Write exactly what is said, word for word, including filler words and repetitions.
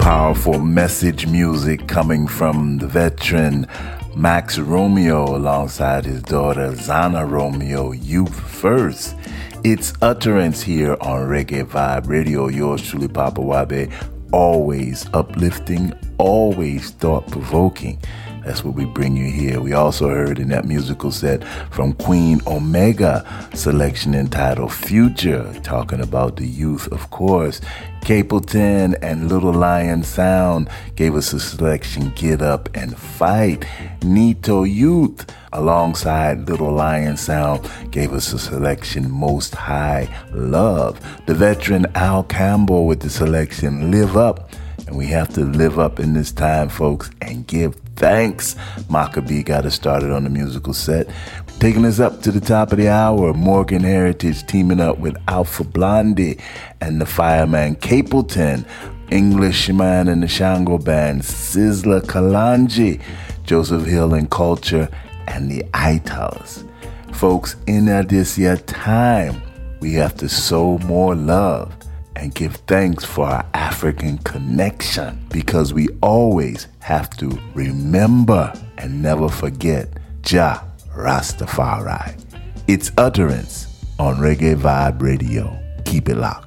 Powerful message music coming from the veteran Max Romeo alongside his daughter Zana Romeo, Youth First. It's Utterance here on Reggae Vibe Radio. Yours truly, Papa Wabe. Always uplifting, always thought-provoking. That's what we bring you here. We also heard in that musical set from Queen Omega, selection entitled Future, talking about the youth, of course. Capleton and Little Lion Sound gave us a selection, Get Up and Fight. Nito Youth, alongside Little Lion Sound, gave us a selection, Most High Love. The veteran Al Campbell with the selection, Live Up. And we have to live up in this time, folks, and give thanks. Maccabee got us started on the musical set. Taking us up to the top of the hour, Morgan Heritage teaming up with Alpha Blondie and the Fireman Capleton, Englishman and the Shango Band, Sizzla Kalonji, Joseph Hill and Culture, and the Itals. Folks, in this year time, we have to sow more love and give thanks for our African connection, because we always have to remember and never forget Jah Rastafari. It's Utterance on Reggae Vibe Radio. Keep it locked.